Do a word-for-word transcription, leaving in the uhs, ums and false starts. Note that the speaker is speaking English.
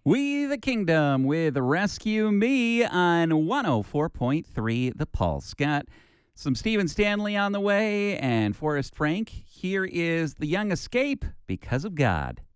We the Kingdom with Rescue Me on one oh four point three The Pulse. Got some Stephen Stanley on the way and Forrest Frank. Here is The Young Escape, Because of God.